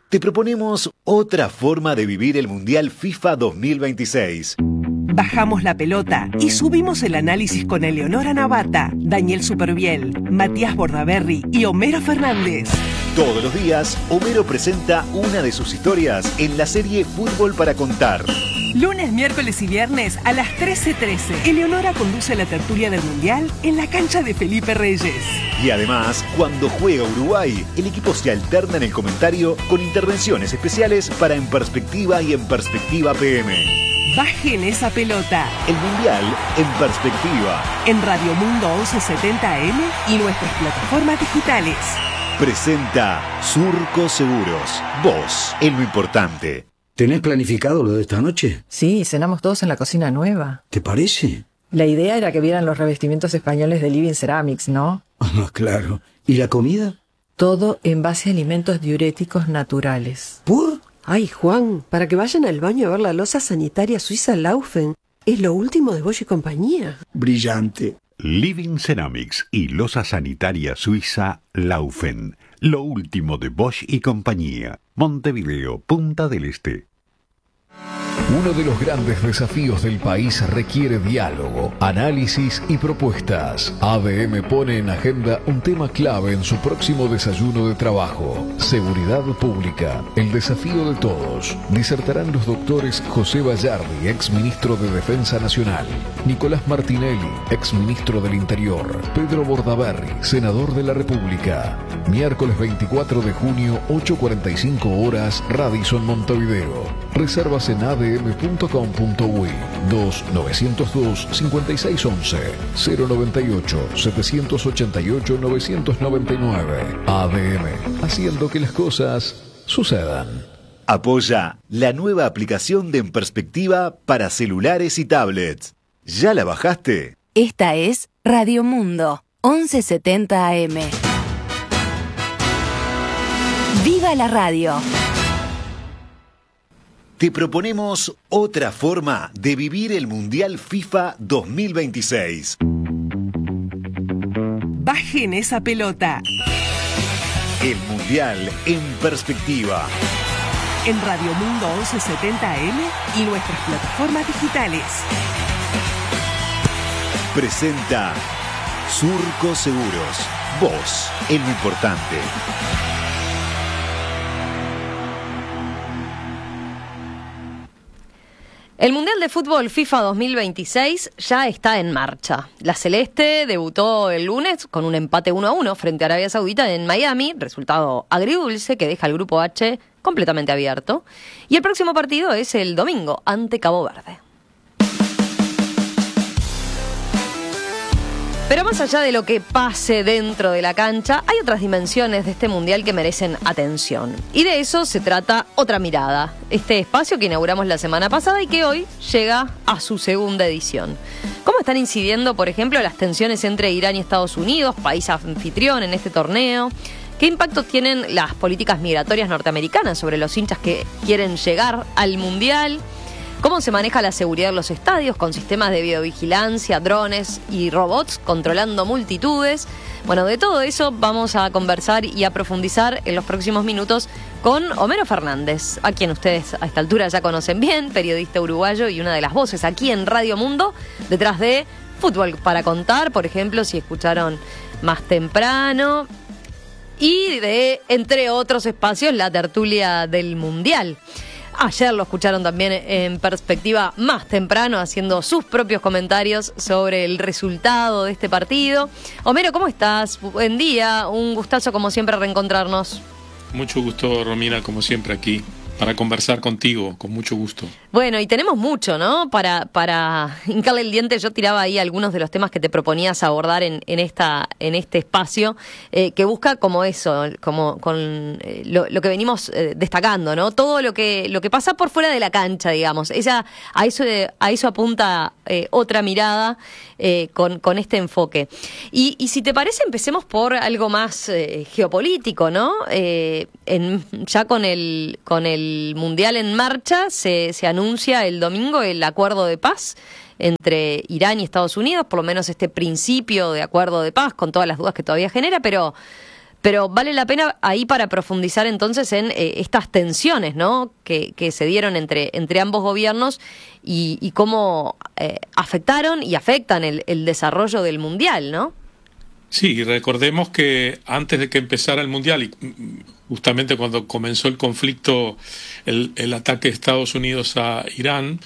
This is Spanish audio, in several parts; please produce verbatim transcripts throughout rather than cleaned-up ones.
Te proponemos otra forma de vivir el Mundial FIFA dos mil veintiséis. Bajamos la pelota y subimos el análisis con Eleonora Navata, Daniel Superviel, Matías Bordaberry y Homero Fernández. Todos los días, Homero presenta una de sus historias en la serie Fútbol para Contar. Lunes, miércoles y viernes a las trece trece. Eleonora conduce la tertulia del Mundial en la cancha de Felipe Reyes. Y además, cuando juega Uruguay, el equipo se alterna en el comentario con intervenciones especiales para En Perspectiva y En Perspectiva P M. Bajen esa pelota. El Mundial en Perspectiva. En Radio Mundo once setenta A M y nuestras plataformas digitales. Presenta Surco Seguros. Vos, en lo importante. ¿Tenés planificado lo de esta noche? Sí, cenamos todos en la cocina nueva. ¿Te parece? La idea era que vieran los revestimientos españoles de Living Ceramics, ¿no? Ah, claro. ¿Y la comida? Todo en base a alimentos diuréticos naturales. ¿Por? Ay, Juan, para que vayan al baño a ver la loza sanitaria suiza Laufen. Es lo último de Bosch y compañía. Brillante. Living Ceramics y loza sanitaria suiza Laufen. Lo último de Bosch y compañía. Montevideo, Punta del Este. Uno de los grandes desafíos del país requiere diálogo, análisis y propuestas. A D M pone en agenda un tema clave en su próximo desayuno de trabajo: seguridad pública, el desafío de todos. Disertarán los doctores José Bayardi, ex ministro de Defensa Nacional; Nicolás Martinelli, ex ministro del Interior; Pedro Bordaberry, senador de la República. Miércoles veinticuatro de junio, ocho cuarenta y cinco horas, Radisson, Montevideo. Reservas en a d m punto com punto u y dos nueve cero dos cinco seis uno uno cero nueve ocho siete ocho ocho nueve nueve nueve. A D M, haciendo que las cosas sucedan. Apoya la nueva aplicación de En Perspectiva para celulares y tablets. ¿Ya la bajaste? Esta es Radio Mundo once setenta A M. ¡Viva la radio! Te proponemos otra forma de vivir el Mundial FIFA dos mil veintiséis. Bajen esa pelota. El Mundial en Perspectiva. En Radio Mundo once setenta A M y nuestras plataformas digitales. Presenta Surco Seguros. Vos, en lo importante. El Mundial de Fútbol FIFA dos mil veintiséis ya está en marcha. La Celeste debutó el lunes con un empate uno a uno frente a Arabia Saudita en Miami, resultado agridulce que deja el grupo H completamente abierto. Y el próximo partido es el domingo ante Cabo Verde. Pero más allá de lo que pase dentro de la cancha, hay otras dimensiones de este Mundial que merecen atención. Y de eso se trata Otra Mirada, este espacio que inauguramos la semana pasada y que hoy llega a su segunda edición. ¿Cómo están incidiendo, por ejemplo, las tensiones entre Irán y Estados Unidos, país anfitrión en este torneo? ¿Qué impacto tienen las políticas migratorias norteamericanas sobre los hinchas que quieren llegar al Mundial? ¿Cómo se maneja la seguridad en los estadios con sistemas de videovigilancia, drones y robots controlando multitudes? Bueno, de todo eso vamos a conversar y a profundizar en los próximos minutos con Homero Fernández, a quien ustedes a esta altura ya conocen bien, periodista uruguayo y una de las voces aquí en Radio Mundo, detrás de Fútbol para Contar, por ejemplo, si escucharon más temprano, y de, entre otros espacios, la tertulia del Mundial. Ayer lo escucharon también en Perspectiva más temprano, haciendo sus propios comentarios sobre el resultado de este partido. Homero, ¿cómo estás? Buen día, un gustazo como siempre reencontrarnos. Mucho gusto, Romina, como siempre aquí, para conversar contigo, con mucho gusto. Bueno, y tenemos mucho, ¿no? Para, para hincarle el diente. Yo tiraba ahí algunos de los temas que te proponías abordar en, en, esta, en este espacio, eh, que busca como eso, como con eh, lo, lo que venimos eh, destacando, ¿no? Todo lo que, lo que pasa por fuera de la cancha, digamos. Ella, a eso, a eso apunta eh, Otra Mirada eh, con, con este enfoque. Y, y si te parece, empecemos por algo más eh, geopolítico, ¿no? Eh, en, ya con el, con el El Mundial en marcha, se, se anuncia el domingo el acuerdo de paz entre Irán y Estados Unidos, por lo menos este principio de acuerdo de paz, con todas las dudas que todavía genera, pero, Pero vale la pena ahí para profundizar entonces en eh, estas tensiones, ¿no?, que, que se dieron entre, entre ambos gobiernos y, y cómo eh, afectaron y afectan el, el desarrollo del Mundial, ¿no? Sí, recordemos que antes de que empezara el Mundial, y justamente cuando comenzó el conflicto, el, el ataque de Estados Unidos a Irán,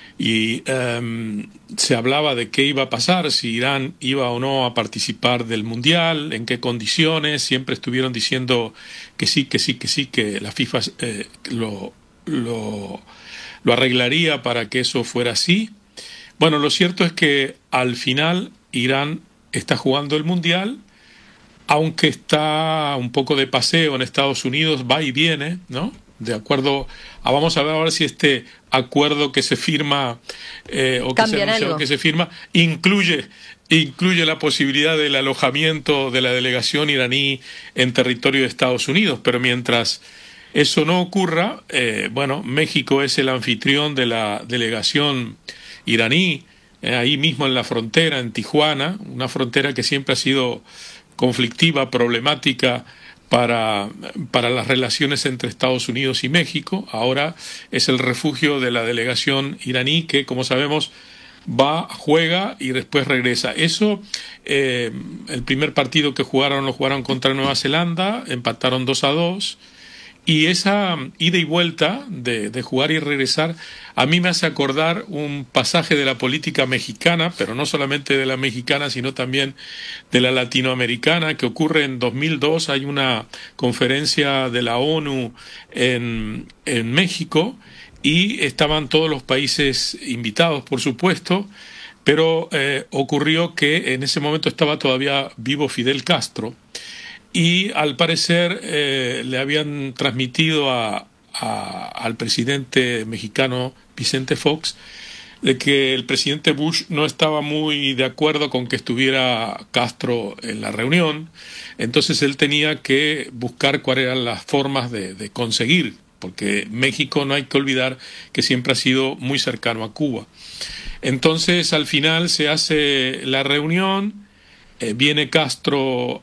y um, se hablaba de qué iba a pasar, si Irán iba o no a participar del Mundial, en qué condiciones, siempre estuvieron diciendo que sí, que sí, que sí, que la FIFA eh, lo, lo, lo arreglaría para que eso fuera así. Bueno, lo cierto es que al final Irán está jugando el Mundial, aunque está un poco de paseo en Estados Unidos, va y viene, ¿no? De acuerdo a, vamos a ver ahora si este acuerdo que se firma eh, o que se anuncia, que se firma incluye incluye la posibilidad del alojamiento de la delegación iraní en territorio de Estados Unidos, pero mientras eso no ocurra, eh, bueno, México es el anfitrión de la delegación iraní, eh, ahí mismo en la frontera, en Tijuana, una frontera que siempre ha sido conflictiva, problemática para, para las relaciones entre Estados Unidos y México. Ahora es el refugio de la delegación iraní que, como sabemos, va, juega y después regresa. Eso, eh, el primer partido que jugaron lo jugaron contra Nueva Zelanda, empataron dos a dos. Y esa ida y vuelta de, de jugar y regresar a mí me hace acordar un pasaje de la política mexicana, pero no solamente de la mexicana, sino también de la latinoamericana, que ocurre en dos mil dos. Hay una conferencia de la ONU en, en México y estaban todos los países invitados, por supuesto, pero eh, ocurrió que en ese momento estaba todavía vivo Fidel Castro. Y al parecer eh, le habían transmitido a, a, al presidente mexicano Vicente Fox de que el presidente Bush no estaba muy de acuerdo con que estuviera Castro en la reunión. Entonces él tenía que buscar cuáles eran las formas de, de conseguir, porque México, no hay que olvidar que siempre ha sido muy cercano a Cuba. Entonces al final se hace la reunión. Eh, viene Castro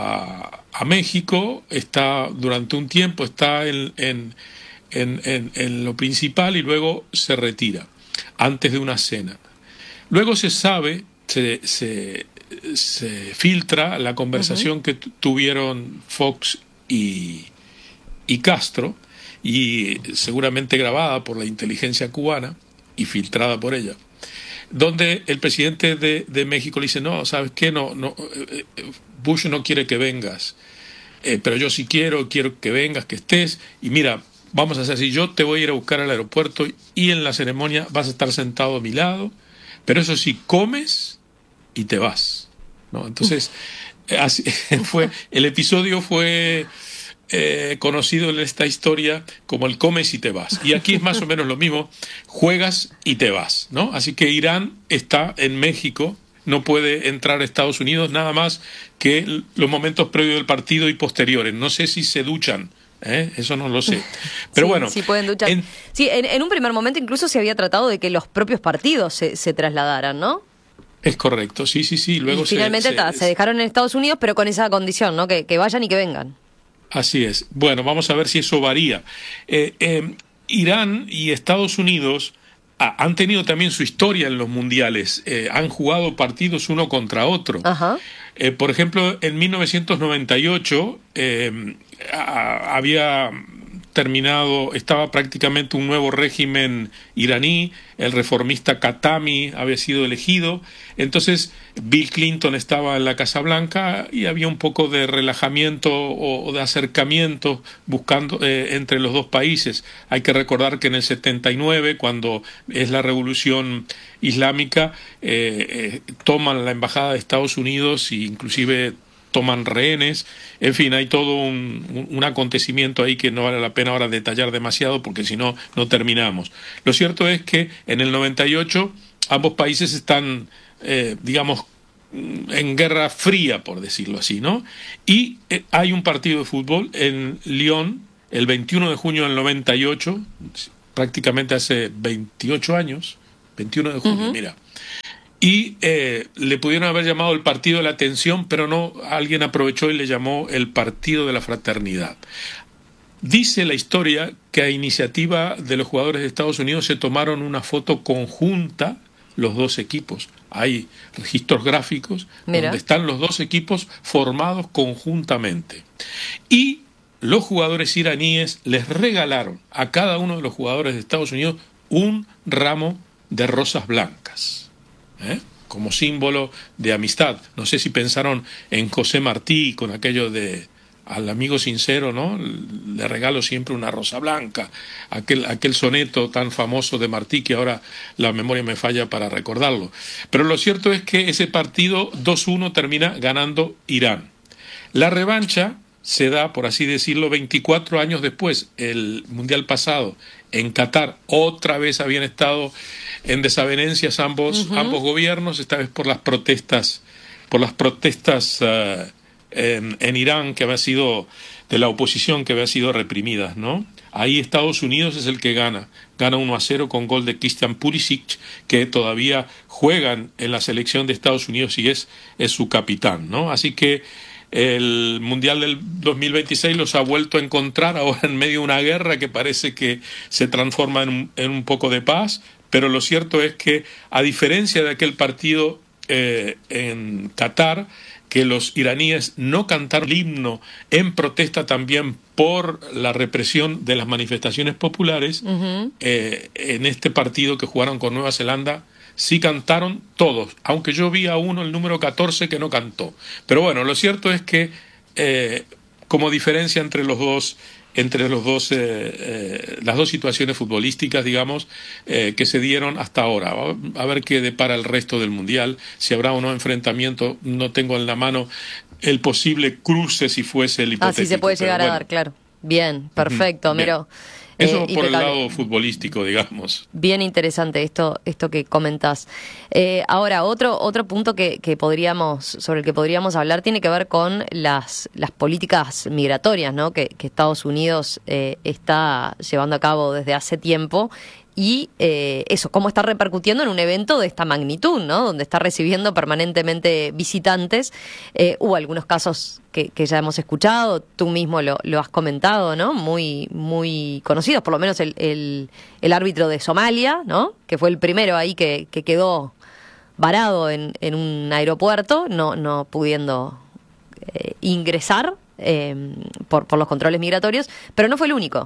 a, a México, está durante un tiempo, está en, en, en, en, en lo principal y luego se retira, antes de una cena. Luego se sabe, se, se, se filtra la conversación uh-huh. que t- tuvieron Fox y, y Castro, y seguramente grabada por la inteligencia cubana y filtrada por ella, donde el presidente de, de México le dice, no, ¿sabes qué? No, no, Bush no quiere que vengas, eh, pero yo sí quiero, quiero que vengas, que estés, y mira, vamos a hacer así, yo te voy a ir a buscar al aeropuerto y en la ceremonia vas a estar sentado a mi lado, pero eso sí, comes y te vas, ¿no? Entonces, así fue, el episodio fue... Eh, conocido en esta historia como el comes y te vas. Y aquí es más o menos lo mismo, juegas y te vas, ¿no? Así que Irán está en México, no puede entrar a Estados Unidos nada más que los momentos previos del partido y posteriores. No sé si se duchan, ¿eh? Eso no lo sé. Pero sí, bueno. Sí, pueden duchar. En, sí, en, en un primer momento incluso se había tratado de que los propios partidos se, se trasladaran, ¿no? Es correcto, sí, sí, sí. Luego y finalmente se, se, se dejaron en Estados Unidos, pero con esa condición, ¿no? Que, que vayan y que vengan. Así es. Bueno, vamos a ver si eso varía. Eh, eh, Irán y Estados Unidos ah, han tenido también su historia en los mundiales. Eh, han jugado partidos uno contra otro. Ajá. Eh, por ejemplo, en mil novecientos noventa y ocho eh, a, había terminado, estaba prácticamente un nuevo régimen iraní, el reformista Khatami había sido elegido, entonces Bill Clinton estaba en la Casa Blanca y había un poco de relajamiento o, o de acercamiento buscando eh, entre los dos países. Hay que recordar que en el setenta y nueve, cuando es la revolución islámica, eh, eh, toman la embajada de Estados Unidos e inclusive toman rehenes, en fin, hay todo un, un, un acontecimiento ahí que no vale la pena ahora detallar demasiado porque si no, no terminamos. Lo cierto es que en el noventa y ocho ambos países están, eh, digamos, en guerra fría, por decirlo así, ¿no? Y eh, hay un partido de fútbol en Lyon, el veintiuno de junio del noventa y ocho, prácticamente hace veintiocho años, veintiuno de junio, uh-huh. mira. Y eh, le pudieron haber llamado el partido de la tensión, pero no, alguien aprovechó y le llamó el partido de la fraternidad. Dice la historia que a iniciativa de los jugadores de Estados Unidos se tomaron una foto conjunta los dos equipos. Hay registros gráficos Mira. donde están los dos equipos formados conjuntamente. Y los jugadores iraníes les regalaron a cada uno de los jugadores de Estados Unidos un ramo de rosas blancas, ¿eh? como símbolo de amistad. No sé si pensaron en José Martí con aquello de al amigo sincero, ¿no? Le regalo siempre una rosa blanca, aquel, aquel soneto tan famoso de Martí que ahora la memoria me falla para recordarlo. Pero lo cierto es que ese partido dos uno termina ganando Irán. La revancha se da, por así decirlo, veinticuatro años después, el Mundial pasado, en Qatar. Otra vez habían estado en desavenencias ambos, uh-huh. ambos gobiernos, esta vez por las protestas, por las protestas uh, en, en Irán, que había sido de la oposición, que había sido reprimidas, ¿no? Ahí Estados Unidos es el que gana, gana uno a cero con gol de Christian Pulisic, que todavía juegan en la selección de Estados Unidos y es, es su capitán, ¿no? Así que el Mundial del dos mil veintiséis los ha vuelto a encontrar ahora en medio de una guerra que parece que se transforma en un, en un poco de paz, pero lo cierto es que, a diferencia de aquel partido eh, en Qatar, que los iraníes no cantaron el himno en protesta también por la represión de las manifestaciones populares, uh-huh. eh, en este partido que jugaron con Nueva Zelanda, sí cantaron todos, aunque yo vi a uno, el número catorce, que no cantó. Pero bueno, lo cierto es que eh, como diferencia entre los dos, entre los dos, eh, eh, las dos situaciones futbolísticas, digamos, eh, que se dieron hasta ahora. A ver qué depara el resto del Mundial, si habrá o no enfrentamiento. No tengo en la mano el posible cruce si fuese el hipotético. Así se puede llegar bueno. a dar, claro. Bien, perfecto, uh-huh. Miro. Eso eh, por el lado futbolístico, digamos. Bien interesante esto, esto que comentás. Eh, ahora, otro, otro punto que, que podríamos, sobre el que podríamos hablar tiene que ver con las, las políticas migratorias, ¿no? que, que Estados Unidos eh, está llevando a cabo desde hace tiempo. Y eh, eso, cómo está repercutiendo en un evento de esta magnitud, ¿no? Donde está recibiendo permanentemente visitantes. Eh, hubo algunos casos que, que ya hemos escuchado, tú mismo lo, lo has comentado, ¿no? Muy, muy conocidos, por lo menos el, el, el árbitro de Somalia, ¿no? Que fue el primero ahí que, que quedó varado en, en un aeropuerto, no, no pudiendo eh, ingresar eh, por, por los controles migratorios, pero no fue el único.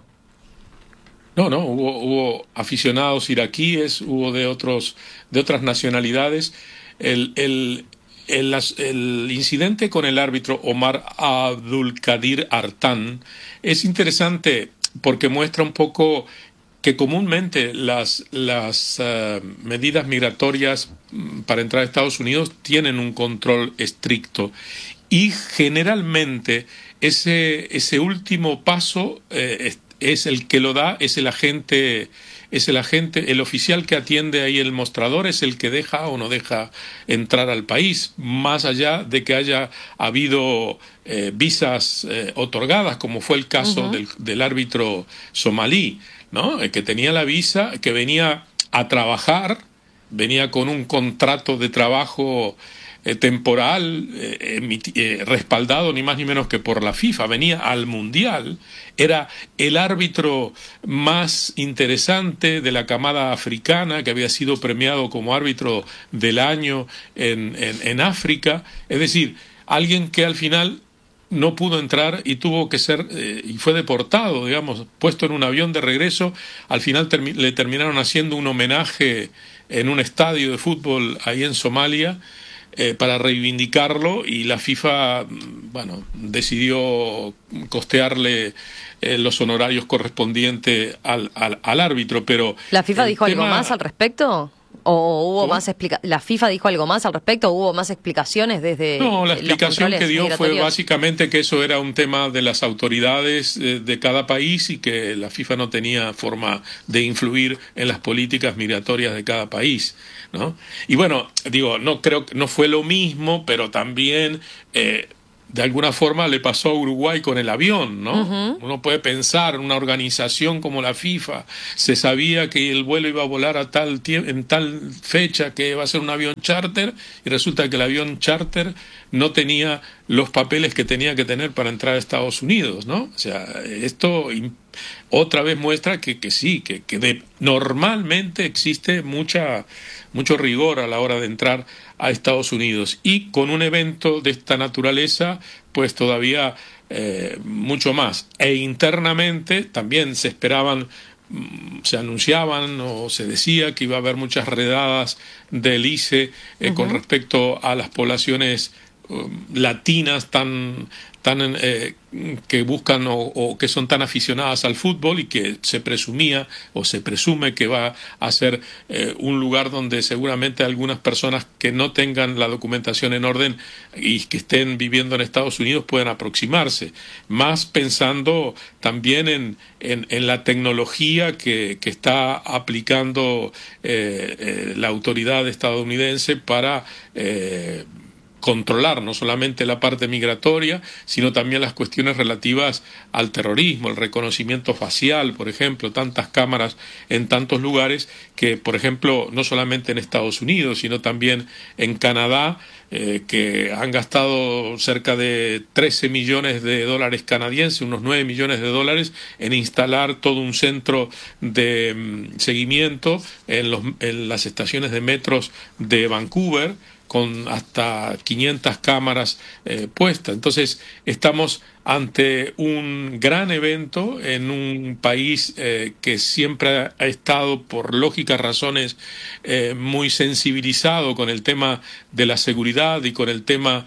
No, no, hubo, hubo aficionados iraquíes, hubo de otros, de otras nacionalidades. El, el, el, el incidente con el árbitro Omar Abdulkadir Artan es interesante porque muestra un poco que comúnmente las, las uh, medidas migratorias para entrar a Estados Unidos tienen un control estricto y generalmente ese, ese último paso eh, es el que lo da, es el agente, es el agente, el oficial que atiende ahí el mostrador, es el que deja o no deja entrar al país, más allá de que haya habido eh, visas eh, otorgadas, como fue el caso uh-huh. del, del árbitro somalí, ¿no? El que tenía la visa, que venía a trabajar, venía con un contrato de trabajo Eh, temporal, eh, eh, respaldado ni más ni menos que por la FIFA, venía al Mundial, era el árbitro más interesante de la camada africana, que había sido premiado como árbitro del año en, en, en África, es decir, alguien que al final no pudo entrar y tuvo que ser, eh, y fue deportado, digamos, puesto en un avión de regreso, al final termi- le terminaron haciendo un homenaje en un estadio de fútbol ahí en Somalia, Eh, para reivindicarlo, y la FIFA, bueno, decidió costearle eh, los honorarios correspondientes al, al, al árbitro, pero... ¿La FIFA dijo tema... algo más al respecto? ¿O hubo ¿Cómo? más explica- ¿La FIFA dijo algo más al respecto? ¿O hubo más explicaciones desde No, la los explicación que dio fue migratorios? básicamente que eso era un tema de las autoridades eh, de cada país y que la FIFA no tenía forma de influir en las políticas migratorias de cada país, ¿no? Y bueno, digo, no creo que no fue lo mismo, pero también eh, de alguna forma le pasó a Uruguay con el avión, ¿no? Uh-huh. Uno puede pensar en una organización como la FIFA, se sabía que el vuelo iba a volar a tal tie- en tal fecha, que iba a ser un avión charter, y resulta que el avión charter no tenía los papeles que tenía que tener para entrar a Estados Unidos, ¿no? O sea, esto otra vez muestra que, que sí, que, que de, normalmente existe mucha, mucho rigor a la hora de entrar a Estados Unidos, y con un evento de esta naturaleza pues todavía eh, mucho más. E internamente también se esperaban, se anunciaban o se decía que iba a haber muchas redadas del I C E eh, uh-huh. con respecto a las poblaciones uh, latinas tan tan eh, que buscan o, o que son tan aficionadas al fútbol, y que se presumía o se presume que va a ser eh, un lugar donde seguramente algunas personas que no tengan la documentación en orden y que estén viviendo en Estados Unidos puedan aproximarse, más pensando también en, en, en la tecnología que, que está aplicando eh, eh, la autoridad estadounidense para eh, controlar no solamente la parte migratoria, sino también las cuestiones relativas al terrorismo, el reconocimiento facial, por ejemplo, tantas cámaras en tantos lugares que, por ejemplo, no solamente en Estados Unidos, sino también en Canadá, eh, que han gastado cerca de trece millones de dólares canadienses, unos nueve millones de dólares, en instalar todo un centro de mm, seguimiento en, los, en las estaciones de metros de Vancouver, con hasta quinientas cámaras eh, puestas. Entonces estamos ante un gran evento en un país eh, que siempre ha estado, por lógicas razones, eh, muy sensibilizado con el tema de la seguridad y con el tema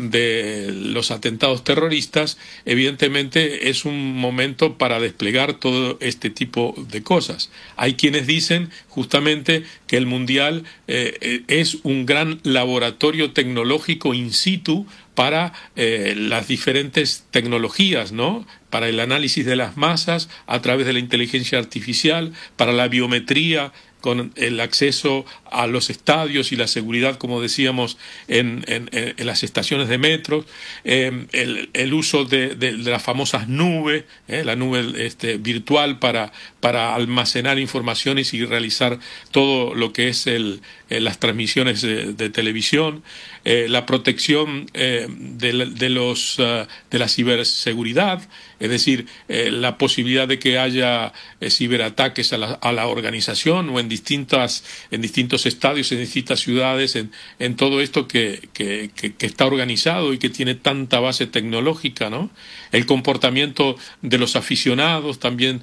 de los atentados terroristas. Evidentemente es un momento para desplegar todo este tipo de cosas. Hay quienes dicen justamente que el Mundial eh, es un gran laboratorio tecnológico in situ para eh, las diferentes tecnologías, ¿no? Para el análisis de las masas a través de la inteligencia artificial, para la biometría, con el acceso a los estadios y la seguridad, como decíamos, en, en, en las estaciones de metro, eh, el, el uso de, de, de las famosas nubes, eh, la nube este, virtual para, para almacenar informaciones y realizar todo lo que es el, eh, las transmisiones de, de televisión, eh, la protección eh, de, de, los, uh, de la ciberseguridad, es decir, eh, la posibilidad de que haya eh, ciberataques a la, a la organización o en distintas en distintos estadios, en distintas ciudades, en, en todo esto que, que, que, que está organizado y que tiene tanta base tecnológica, ¿no? El comportamiento de los aficionados también,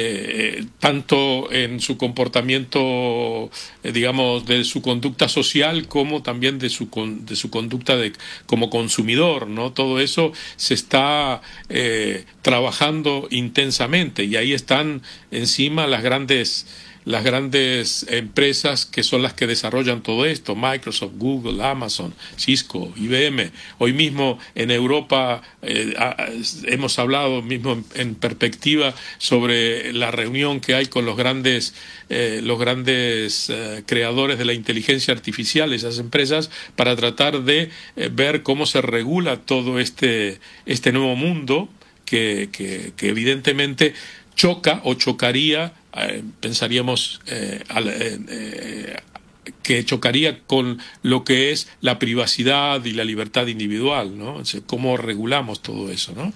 eh, tanto en su comportamiento, eh, digamos, de su conducta social, como también de su, de su conducta de, como consumidor, ¿no? Todo eso se está eh, trabajando intensamente, y ahí están encima las grandes las grandes empresas que son las que desarrollan todo esto: Microsoft, Google, Amazon, Cisco, I B M. Hoy mismo en Europa eh, hemos hablado mismo en, en perspectiva sobre la reunión que hay con los grandes eh, los grandes eh, creadores de la inteligencia artificial, esas empresas, para tratar de eh, ver cómo se regula todo este este nuevo mundo que, que, que evidentemente choca o chocaría, eh, pensaríamos eh, al, eh, eh, que chocaría con lo que es la privacidad y la libertad individual, ¿no? O sea, ¿cómo regulamos todo eso, no?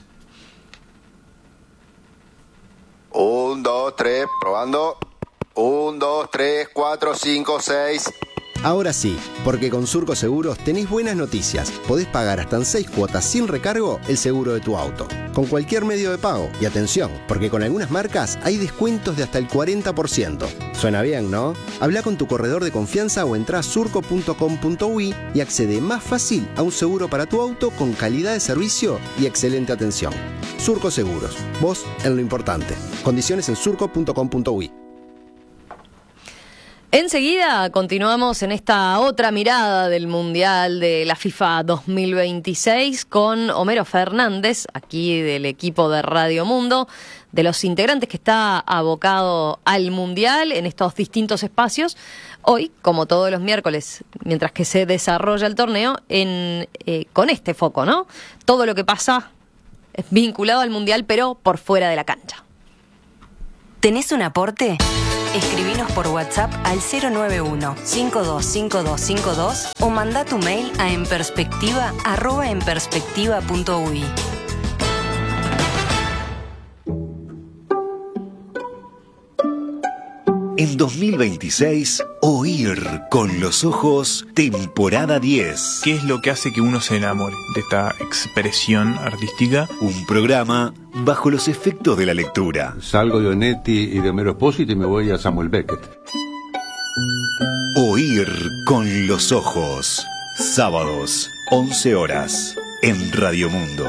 Un, dos, tres, probando. Un, dos, tres, cuatro, cinco, seis. Ahora sí, porque con Surco Seguros tenés buenas noticias. Podés pagar hasta en seis cuotas sin recargo el seguro de tu auto, con cualquier medio de pago. Y atención, porque con algunas marcas hay descuentos de hasta el cuarenta por ciento. Suena bien, ¿no? Habla con tu corredor de confianza o entrá a surco punto com punto uy y accede más fácil a un seguro para tu auto con calidad de servicio y excelente atención. Surco Seguros, vos en lo importante. Condiciones en surco punto com punto uy. Enseguida continuamos en esta otra mirada del Mundial de la FIFA dos mil veintiséis con Homero Fernández, aquí del equipo de Radio Mundo, de los integrantes que está abocado al Mundial en estos distintos espacios. Hoy, como todos los miércoles, mientras que se desarrolla el torneo, en eh, con este foco, ¿no? Todo lo que pasa es vinculado al Mundial, pero por fuera de la cancha. ¿Tenés un aporte? Escribinos por WhatsApp al cero nueve uno, cinco dos cinco dos cinco dos o manda tu mail a enperspectiva arroba enperspectiva punto uy. En dos mil veintiséis, Oír con los ojos, temporada diez. ¿Qué es lo que hace que uno se enamore de esta expresión artística? Un programa bajo los efectos de la lectura. Salgo de Onetti y de Homero Espósito y me voy a Samuel Beckett. Oír con los ojos. Sábados, once horas, en Radio Mundo.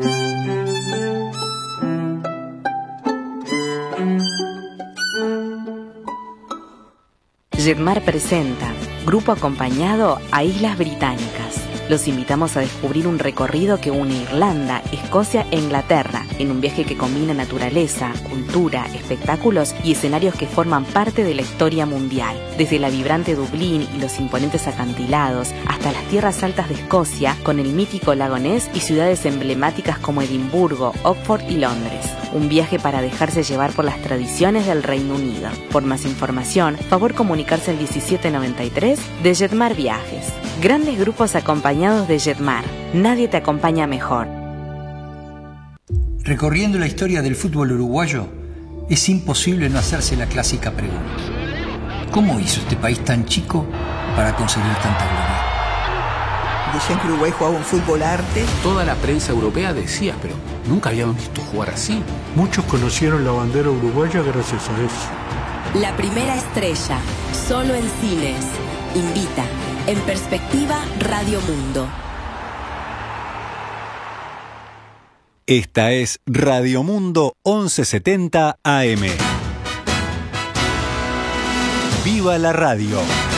Jetmar presenta Grupo Acompañado a Islas Británicas. Los invitamos a descubrir un recorrido que une Irlanda, Escocia e Inglaterra, en un viaje que combina naturaleza, cultura, espectáculos y escenarios que forman parte de la historia mundial. Desde la vibrante Dublín y los imponentes acantilados, hasta las tierras altas de Escocia, con el mítico lago Ness y ciudades emblemáticas como Edimburgo, Oxford y Londres. Un viaje para dejarse llevar por las tradiciones del Reino Unido. Por más información, favor comunicarse al diecisiete noventa y tres de Jetmar Viajes. Grandes grupos acompañados de Jetmar. Nadie te acompaña mejor. Recorriendo la historia del fútbol uruguayo, es imposible no hacerse la clásica pregunta. ¿Cómo hizo este país tan chico para conseguir tanta gloria? Decían que Uruguay jugaba un fútbol arte. Toda la prensa europea decía, pero nunca habíamos visto jugar así. Muchos conocieron la bandera uruguaya gracias a eso. La primera estrella, solo en cines. Invita. En Perspectiva, Radio Mundo. Esta es Radio Mundo once setenta A M. ¡Viva la radio!